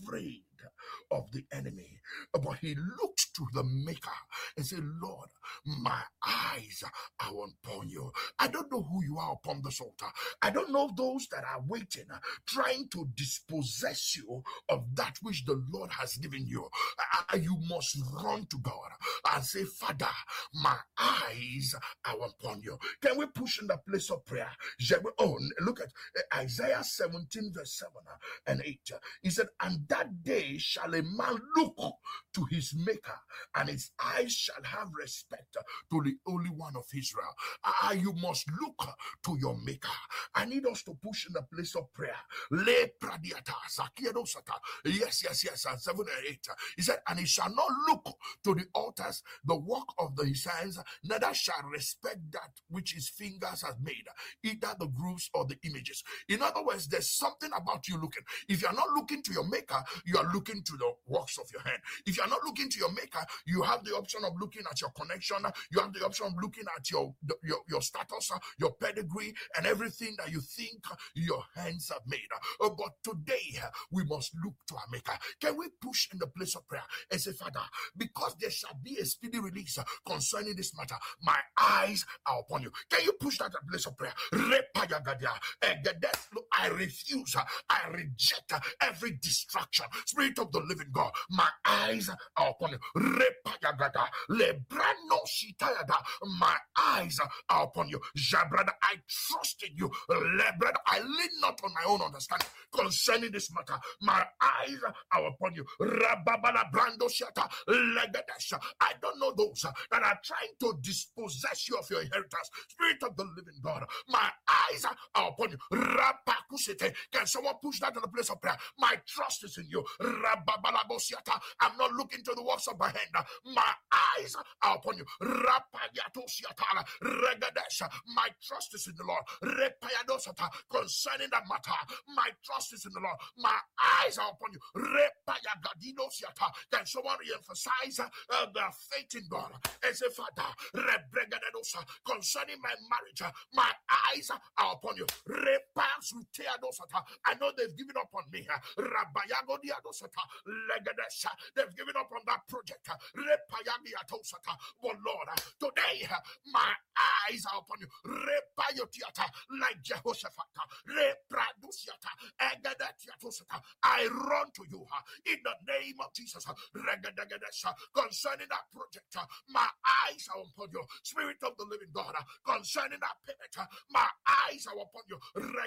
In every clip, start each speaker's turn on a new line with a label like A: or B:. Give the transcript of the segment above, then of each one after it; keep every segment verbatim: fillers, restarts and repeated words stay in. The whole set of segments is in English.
A: afraid of the enemy, but he looked to the Maker and said, Lord, my eyes are upon you. I don't know who you are upon this altar. I don't know those that are waiting, trying to dispossess you of that which the Lord has given you. Uh, you must run to God and say, Father, my eyes are upon you. Can we push in the place of prayer? Oh, look at Isaiah seventeen, verse seven and eight. He said, and that day shall a man look to his Maker, and his eyes shall have respect to the Holy One of Israel. Ah, you must look to your Maker. I need us to push in the place of prayer. Le pradiata, yes, yes, yes, and seven and eight. He said, and he shall not look to the altars, the work of the his hands, neither shall respect that which his fingers have made, either the grooves or the images. In other words, there's something about you looking. If you're not looking to your Maker, you are looking to the works of your hand. If you're not looking to your Maker, you have the option of looking at your connection. You have the option of looking at your your, your status, your pedigree, and everything that you think your hands have made. But today, we must look to our Maker. Can we push in the place of prayer and say, Father, because there shall be a speedy release concerning this matter, my eyes are upon you. Can you push that in the place of prayer? I refuse, I reject every distraction. Spirit of the living God, my eyes are upon you. My eyes are upon you. Brother, I trust in you. Brother, I lean not on my own understanding concerning this matter. My eyes are upon you. I don't know those that are trying to dispossess you of your inheritance. Spirit of the living God, my eyes are upon you. Can someone push that to the place of prayer? My trust is in you. I'm not looking to the works of my hand. My eyes are upon you. My trust is in the Lord. Concerning that matter, my trust is in the Lord. My eyes are upon you. Can someone re-emphasize uh, the faith in God and say, Father, concerning my marriage, my eyes are upon you. I know they've given up on me. They've given up on that project. But Lord, today my eyes are upon you. Like Jehoshaphat. I run to you in the name of Jesus. Concerning that project, my eyes are upon you. Spirit of the living God, concerning that payment, my eyes are upon you.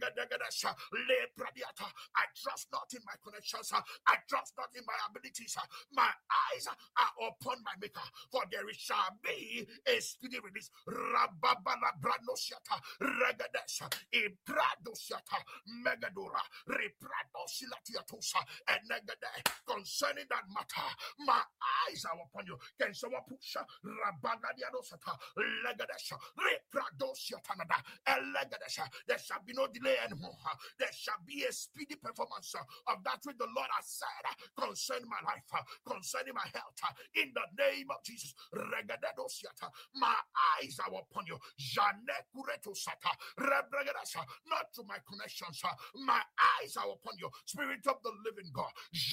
A: I trust not in my connections. I trust not in my abilities. My eyes are upon my Maker, for there shall be a speedy release. Rababala Branosiata, Regadesha, Ibradosiata, Megadora, Repradosiatiatosa, and Negade. Concerning that matter, my eyes are upon you. Can someone push Rabagadiadosata, Legadesha, Repradosiatanada, and Legadesha? There shall be no delay anymore. There shall be a speedy performance of that which the Lord has said concerning my life, concerning my health. In the name of Jesus, Regadadosiata, my eyes are upon you. Not to my connections, my eyes are upon you. Spirit of the living God,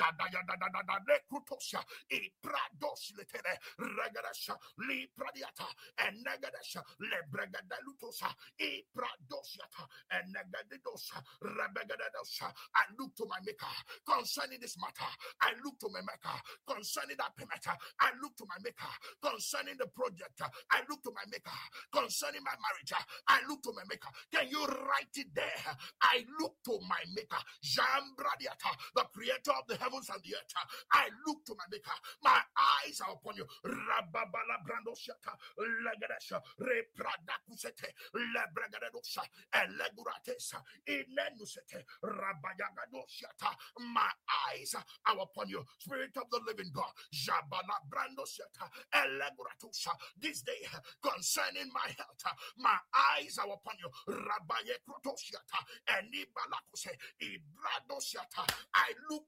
A: and Negadasha, Lebregadalutosa, Ipradosiata, and Negadidosa, Rebegadadosa. I look to my Maker concerning this matter. I look to my Maker concerning that payment. I look to my Maker concerning the project. I look to my Maker concerning my marriage. I look to my Maker. Can you write it there? I look to my Maker, Jambradiata, the creator of the heavens and the earth. I look to my Maker. My eyes are upon you. Rababala Brandosiata, Legadesha, Repradakusete, Lebregadosha, Eleguratesa, Inenusete, Rabayagadosiata. My eyes are upon you. Spirit of the living God, Jabala Brandosiata, Eleguratusha. This day, concerning my health, my eyes are upon you. Rabaye Krotosiata, Enibalakuse, Ibradosiata. I look to my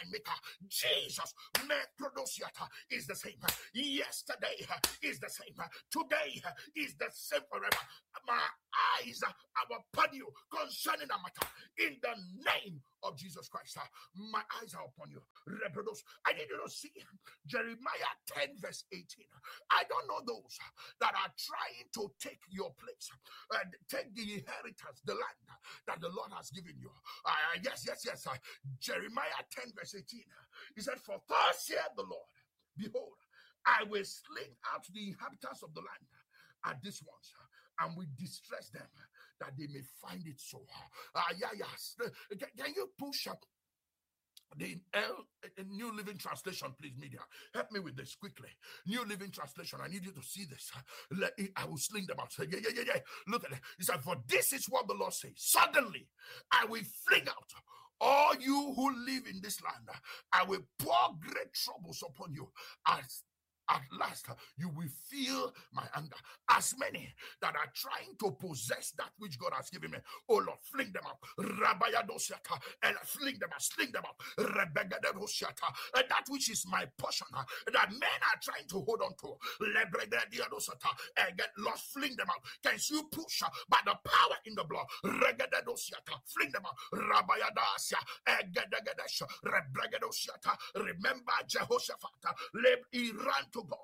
A: maker. Jesus is the same. Yesterday is the same. Today is the same forever. My eyes are upon you concerning a matter. In the name of Jesus Christ, my eyes are upon you. I need you to see Jeremiah ten verse eighteen. I don't know those that are trying to take your place, uh, take the inheritance, the land that the Lord has given you. Uh, yes, yes, yes. Uh, Jeremiah ten verse eighteen. He said, "For thus saith the Lord, behold, I will sling out the inhabitants of the land at this once, and we distress them that they may find it so." Uh, yeah, yes. Can, can you push up the L, New Living Translation, please, media? Help me with this quickly. New Living Translation. I need you to see this. Let, I will sling them out. Yeah, yeah, yeah, yeah. Look at it. He said, "For this is what the Lord says. Suddenly, I will fling out all you who live in this land. I will pour great troubles upon you, as at last you will feel my anger. As many that are trying to possess that which God has given me, oh Lord, fling them out. Rabayadosiata, and fling them out, sling them out. Rebegadosiata, and that which is my portion, that men are trying to hold on to. Lebregadiadosata, and get lost, fling them out. Can you push by the power in the blood? Regadosiata, fling them out. Rabayadasia, and Gedagadesh, Rebregadosiata. Remember Jehoshaphat, Leb Iran to God.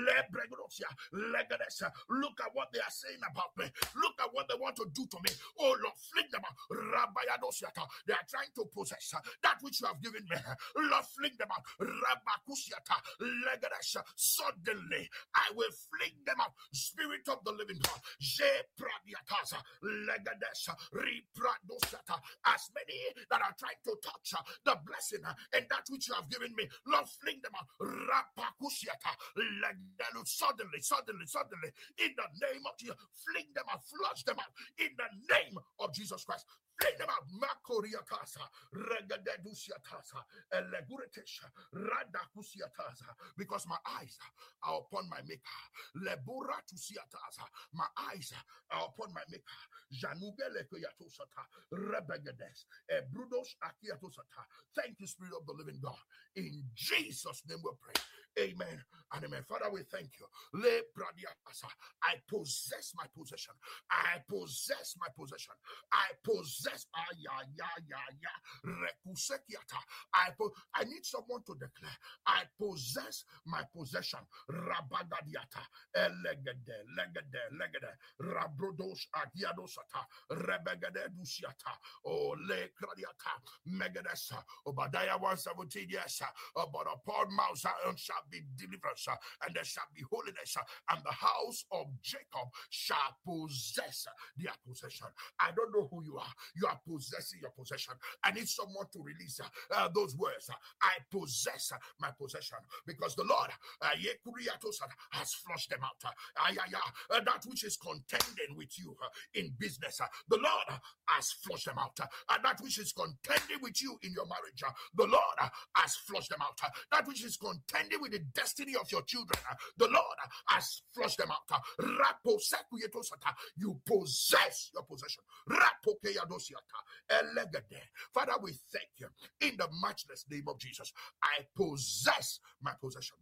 A: Look at what they are saying about me. Look at what they want to do to me. Oh Lord, fling them out. Rabayadosiata. They are trying to possess that which you have given me. Lord, fling them out. Rabakusiata. Legadesh. Suddenly, I will fling them out. Spirit of the living God. Je pradiataza. Legadesh. Ripradosiata. As many that are trying to touch the blessing and that which you have given me, Lord, fling them out. Rapakusiata. Suddenly, suddenly, suddenly, in the name of Jesus, fling them out, flush them out, in the name of Jesus Christ. Fling them out. Makoriatasa, Regadedusiatasa, Eleguretesha, Radakusiatasa, because my eyes are upon my maker. Lebura tusiatasa, my eyes are upon my maker. Janugele koyatosata, Rebegedes, Ebrudos akiatosata. Thank you, Spirit of the living God. In Jesus' name we pray. Amen and amen. Father, we thank you. Le pradiasa. I possess my possession. I possess my possession. I possess. Ah, yeah, yeah, yeah, yeah. Rekusekiata. I, po- I need someone to declare, I possess my possession. Rabagadiata. Elegede, legede, legede. Rabrodos agiadosata. Rebegede dusiata. Oh, le kradiata. Megadesa. Obadiah one seventeen, yes. Uh, but upon Mount Zion shall be deliverance, uh, and there shall be holiness, uh, and the house of Jacob shall possess uh, their possession. I don't know who you are. You are possessing your possession. I need someone to release uh, uh, those words. Uh, I possess uh, my possession, because the Lord uh, has flushed them out. Uh, uh, yeah, yeah. Uh, that which is contending with you uh, in business, uh, the Lord uh, has flushed them out. Uh, and that which is contending with you in your marriage, uh, the Lord uh, has flushed them out. Uh, that which is contending with the destiny of your children, uh, the Lord uh, has flushed them out. Uh, you possess your possession. Father, we thank you in the matchless name of Jesus. I possess my possession.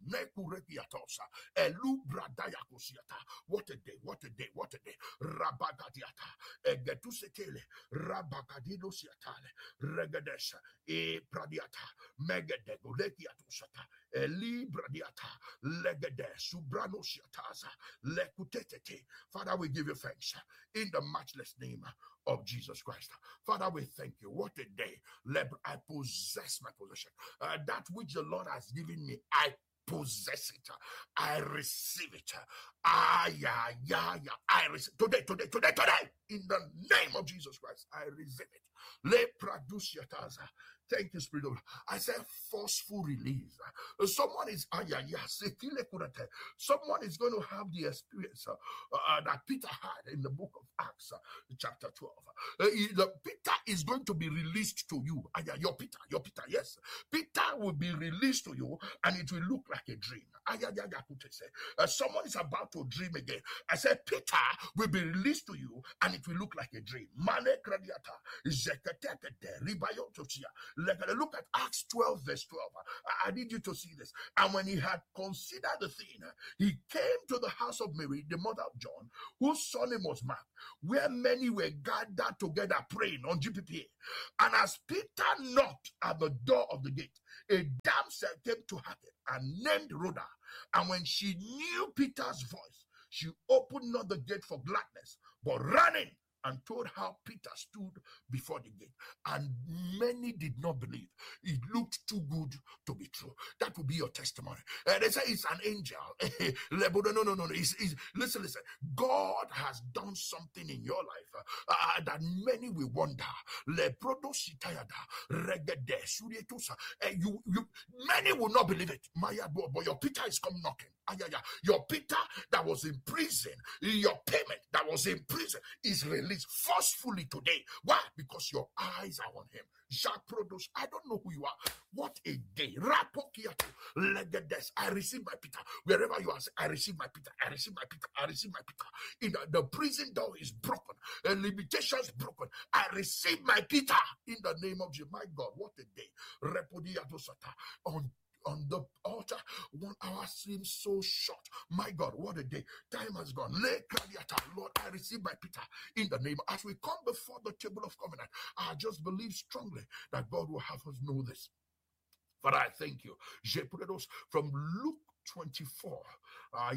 A: What a day, what a day, what a day. Rabagadiata, Egetusetele, Rabagadido Siatale, Regadesha, E Pradiata, Megedego, Legiatusata, Eli Bradiata, Legede, Subrano Siataza, Lekutete. Father, we give you thanks in the matchless name of Jesus Christ. Father, we thank you. What a day. I possess my possession. Uh, that which the Lord has given me, I possess it. I receive it. Ah, yeah, yeah, yeah. I receive today, today, today, today. In the name of Jesus Christ, I receive it. Le produciataza. Thank you, Spirit of God. I said forceful release. Someone is, ah, yeah, yeah. Someone is going to have the experience uh, uh, that Peter had in the book of Acts, uh, chapter twelve. Uh, the, Peter is going to be released to you. Ah, yeah, your Peter, your Peter, yes. Peter will be released to you, and it will look like a dream. Ah, yeah, yeah, yeah. Uh, someone is about to dream again. I said Peter will be released to you, and it will look like a dream. Mane kradiata, zekatete, ribayotosia, Look at Acts twelve, verse twelve. I need you to see this. And when he had considered the thing, he came to the house of Mary, the mother of John, whose surname was Mark, where many were gathered together praying on G P P A. And as Peter knocked at the door of the gate, a damsel came to hearken and named Rhoda. And when she knew Peter's voice, she opened not the gate for gladness, but ran in and told how Peter stood before the gate. And many did not believe. It looked too good to be true. That will be your testimony. Uh, they say it's an angel. no, no, no, no. It's, it's, listen, listen. God has done something in your life uh, uh, that many will wonder. Uh, you, you, many will not believe it. Maya, but your Peter is come knocking. Your Peter that was in prison, your payment that was in prison is released forcefully today. Why? Because your eyes are on him. Jacques Prodos, I don't know who you are. What a day. I receive my Peter. Wherever you are, I receive my Peter. I receive my Peter. I receive my Peter. In the, the prison door is broken. The limitations broken. I receive my Peter in the name of Jesus. My God, what a day. On On the altar, one hour seems so short. My God, what a day. Time has gone. Lord, I receive my Peter in the name. As we come before the table of covenant, I just believe strongly that God will have us know this. Father, I thank you. From Luke twenty-four, uh,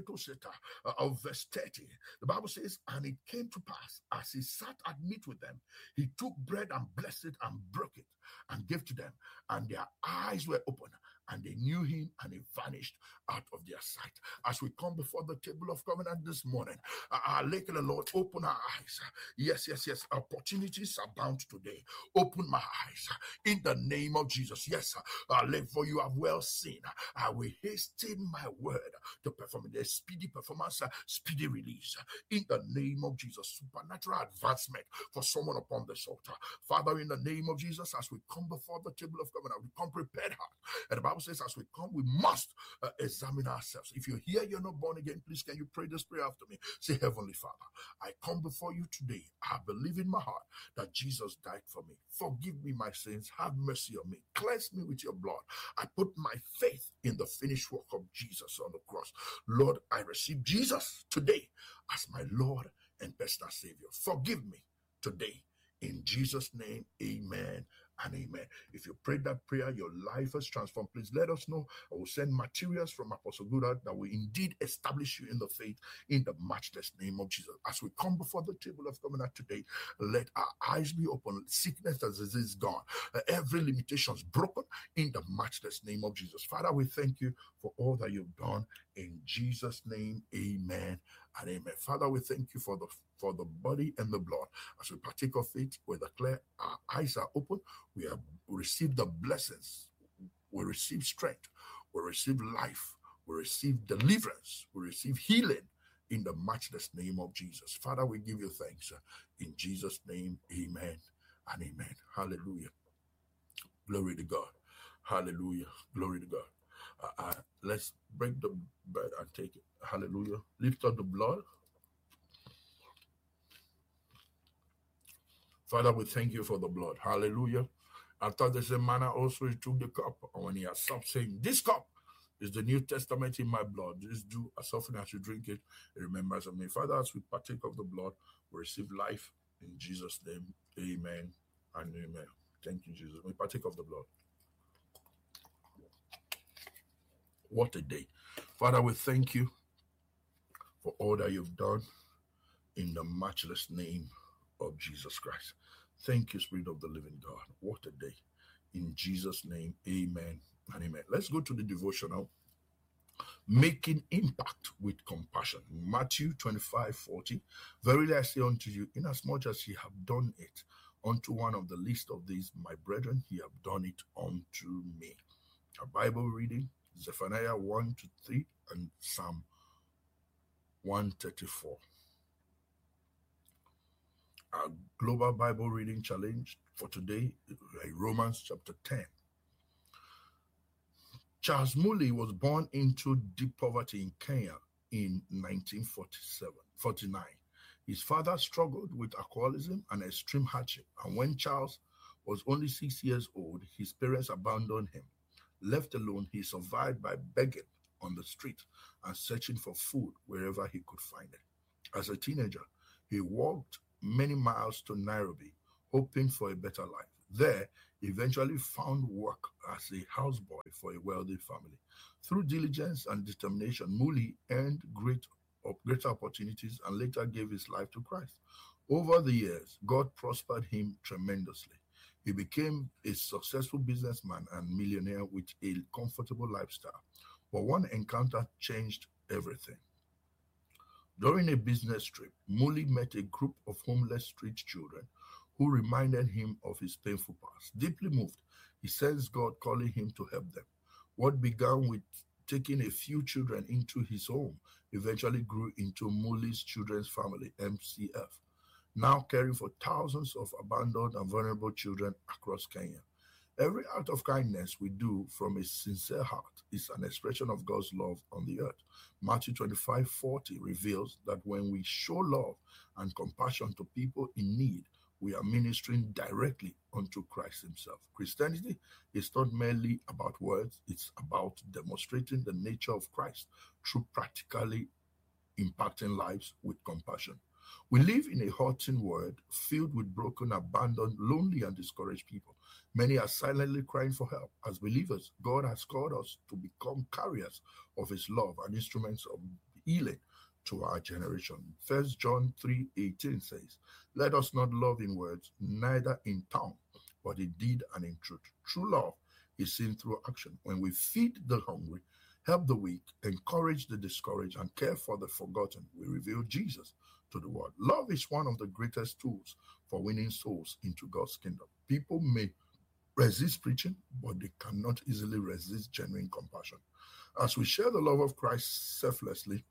A: of verse thirty, the Bible says, and it came to pass, as he sat at meat with them, he took bread and blessed it and broke it and gave to them, and their eyes were open, and they knew him, and he vanished out of their sight. As we come before the table of covenant this morning, uh, the Lord, open our eyes. Yes, yes, yes. Opportunities are bound today. Open my eyes in the name of Jesus. Yes, uh, for you have well seen. I will hasten my word to perform it. A speedy performance, speedy release in the name of Jesus. Supernatural advancement for someone upon this altar. Father, in the name of Jesus, as we come before the table of covenant, we come prepared heart. And the Bible says, as we come, we must uh, examine ourselves. If you're here, you're not born again, please can you pray this prayer after me? Say, Heavenly Father, I come before you today. I believe in my heart that Jesus died for me. Forgive me my sins. Have mercy on me. Cleanse me with your blood. I put my faith in the finished work of Jesus on the cross. Lord, I receive Jesus today as my Lord and personal Savior. Forgive me today. In Jesus' name, amen and amen. If you prayed that prayer, your life is transformed. Please let us know. I will send materials from Apostle Goodard that will indeed establish you in the faith in the matchless name of Jesus. As we come before the table of covenant today, let our eyes be open. Sickness and disease is gone. Uh, every limitation is broken in the matchless name of Jesus. Father, we thank you for all that you've done. In Jesus' name, amen and amen. Father, we thank you for the for the body and the blood. As we partake of it, we declare our eyes are open. We have received the blessings. We receive strength. We receive life. We receive deliverance. We receive healing in the matchless name of Jesus. Father, we give you thanks. In Jesus' name, amen and amen. Hallelujah. Glory to God. Hallelujah. Glory to God. Uh, uh, let's break the bread and take it. Hallelujah. Lift up the blood. Father, we thank you for the blood. Hallelujah. After the same manner also he took the cup, and when he had stopped saying, this cup is the New Testament in my blood. This do as often as you drink it, it remembers of me. Father, as we partake of the blood, we receive life in Jesus' name. Amen and amen. Thank you, Jesus. We partake of the blood. What a day. Father, we thank you for all that you've done in the matchless name of Jesus Christ. Thank you, Spirit of the living God. What a day. In Jesus' name, amen and amen. Let's go to the devotional. Making impact with compassion. Matthew twenty-five forty. Verily I say unto you, inasmuch as ye have done it unto one of the least of these, my brethren, ye have done it unto me. Our Bible reading, Zephaniah one to three and Psalm one thirty-four. Our global Bible reading challenge for today, Romans chapter ten. Charles Moody was born into deep poverty in Kenya in nineteen forty-nine. His father struggled with alcoholism and extreme hardship, and when Charles was only six years old, his parents abandoned him. Left alone, he survived by begging on the street and searching for food wherever he could find it. As a teenager, he walked many miles to Nairobi, hoping for a better life. There, he eventually found work as a houseboy for a wealthy family. Through diligence and determination, Muli earned great, greater opportunities and later gave his life to Christ. Over the years, God prospered him tremendously. He became a successful businessman and millionaire with a comfortable lifestyle. But one encounter changed everything. During a business trip, Muli met a group of homeless street children who reminded him of his painful past. Deeply moved, he sensed God calling him to help them. What began with taking a few children into his home eventually grew into Muli's Children's Family, M C F, now caring for thousands of abandoned and vulnerable children across Kenya. Every act of kindness we do from a sincere heart is an expression of God's love on the earth. Matthew twenty-five forty reveals that when we show love and compassion to people in need, we are ministering directly unto Christ himself. Christianity is not merely about words, it's about demonstrating the nature of Christ through practically impacting lives with compassion. We live in a hurting world filled with broken, abandoned, lonely, and discouraged people. Many are silently crying for help. As believers, God has called us to become carriers of his love and instruments of healing to our generation. First John three eighteen says, "Let us not love in words, neither in tongue, but in deed and in truth." True love is seen through action. When we feed the hungry, help the weak, encourage the discouraged, and care for the forgotten, we reveal Jesus to the world. Love is one of the greatest tools for winning souls into God's kingdom. People may resist preaching, but they cannot easily resist genuine compassion. As we share the love of Christ selflessly,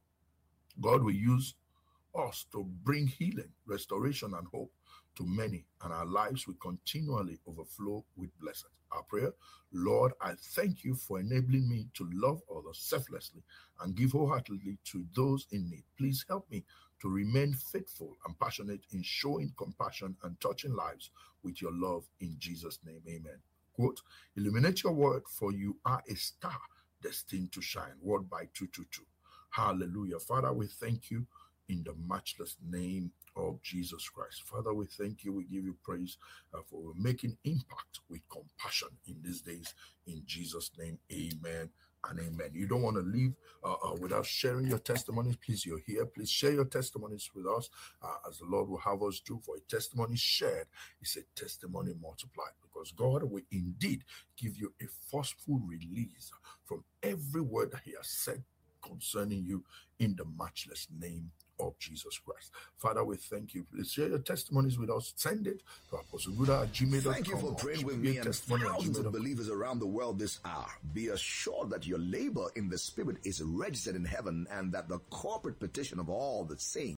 A: God will use us to bring healing, restoration, and hope to many, and our lives will continually overflow with blessings. Our prayer: Lord, I thank you for enabling me to love others selflessly and give wholeheartedly to those in need. Please help me to remain faithful and passionate in showing compassion and touching lives with your love. In Jesus' name, amen. Quote, illuminate your word, for you are a star destined to shine. Word by two twenty-two. Hallelujah. Father, we thank you in the matchless name of Jesus Christ. Father, we thank you. We give you praise uh, for making impact with compassion in these days. In Jesus' name, amen and amen. You don't want to leave uh, uh, without sharing your testimonies. Please, you're here. Please share your testimonies with us uh, as the Lord will have us do. For a testimony shared is a testimony multiplied, because God will indeed give you a forceful release from every word that he has said concerning you in the matchless name of Jesus Christ. Father, we thank you. Please share your testimonies with us. Send it to Apostle Buddha at gmail dot com.
B: Thank you for praying with me and thousands of believers around the world this hour. Be assured that your labor in the Spirit is registered in heaven, and that the corporate petition of all the saints